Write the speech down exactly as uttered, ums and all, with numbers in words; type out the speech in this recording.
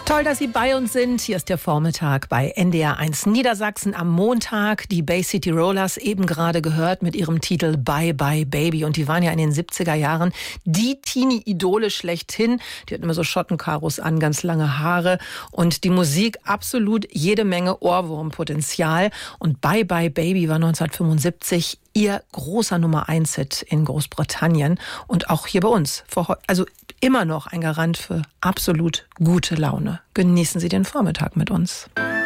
Toll, dass Sie bei uns sind. Hier ist der Vormittag bei N D R eins Niedersachsen am Montag. Die Bay City Rollers eben gerade gehört mit ihrem Titel Bye Bye Baby. Und die waren ja in den siebziger Jahren die Teenie-Idole schlechthin. Die hatten immer so Schottenkaros an, ganz lange Haare. Und die Musik absolut jede Menge Ohrwurmpotenzial. Und Bye Bye Baby war neunzehnhundertfünfundsiebzig ihr großer Nummer eins Hit in Großbritannien und auch hier bei uns. Also immer noch ein Garant für absolut gute Laune. Genießen Sie den Vormittag mit uns.